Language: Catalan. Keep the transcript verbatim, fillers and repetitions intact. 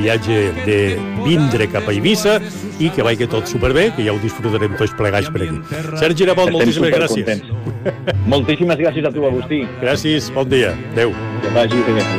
viatge de vindre cap a Eivissa i que vagi tot superbé, que ja ho disfrutarem tots plegats per aquí. Sergi Nebot, moltíssimes gràcies. Moltíssimes gràcies a tu, Agustí. Gràcies, bon dia. Adéu. Que vagi bé.